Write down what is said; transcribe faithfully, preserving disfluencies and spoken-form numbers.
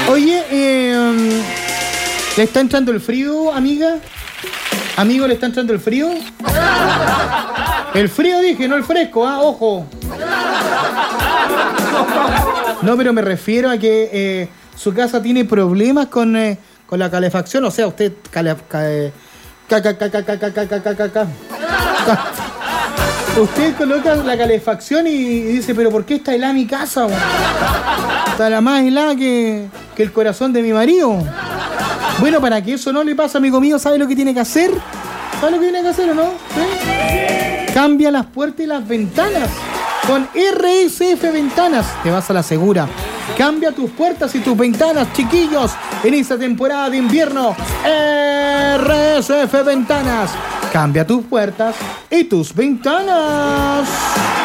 Oye, eh, ¿le está entrando el frío, amiga? Amigo, ¿le está entrando el frío? El frío dije, no el fresco, ah, ojo. No, pero me refiero a que eh, su casa tiene problemas con, eh, con la calefacción. O sea, usted... Cale, cale, ca, ca, ca, ca, ca, ca, ca, ca, ca, ca. Usted coloca la calefacción y dice, pero ¿por qué está helada mi casa? Bro? Está la más helada que, que el corazón de mi marido. Bueno, para que eso no le pase, amigo mío, ¿sabe lo que tiene que hacer? ¿Sabe lo que tiene que hacer o no? ¿Sí? Cambia las puertas y las ventanas con R S F Ventanas. Te vas a la segura. Cambia tus puertas y tus ventanas, chiquillos, en esta temporada de invierno. R S F Ventanas. Cambia tus puertas y tus ventanas.